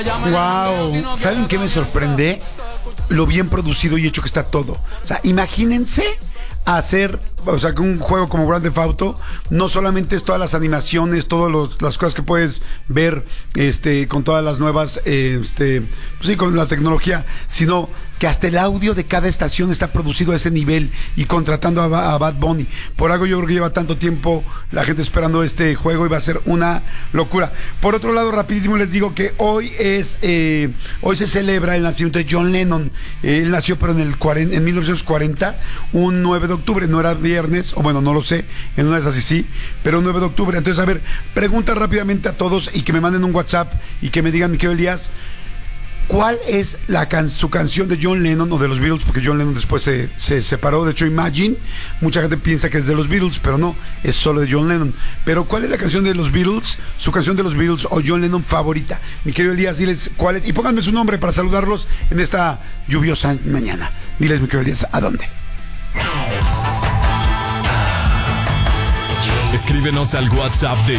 Wow, ¿saben qué me sorprende? Lo bien producido y hecho que está todo. O sea, imagínense hacer, o sea, que un juego como Grand Theft Auto no solamente es todas las animaciones, todas las cosas que puedes ver, con todas las nuevas, pues sí, con la tecnología, sino que hasta el audio de cada estación está producido a ese nivel y contratando a Bad Bunny. Por algo yo creo que lleva tanto tiempo la gente esperando este juego y va a ser una locura. Por otro lado, rapidísimo les digo que hoy se celebra el nacimiento de John Lennon. Él nació pero en 1940, un 9 de octubre, no era viernes, o bueno, no lo sé, en una de esas sí, pero un 9 de octubre. Entonces, a ver, pregunta rápidamente a todos y que me manden un WhatsApp y que me digan, mi querido Elías, ¿cuál es su canción de John Lennon o de los Beatles? Porque John Lennon después se separó. De hecho, Imagine, mucha gente piensa que es de los Beatles, pero no, es solo de John Lennon. Pero ¿cuál es la canción de los Beatles, su canción de los Beatles o John Lennon favorita? Mi querido Elías, diles cuál es y pónganme su nombre para saludarlos en esta lluviosa mañana. Diles, mi querido Elías, ¿a dónde? Escríbenos al WhatsApp de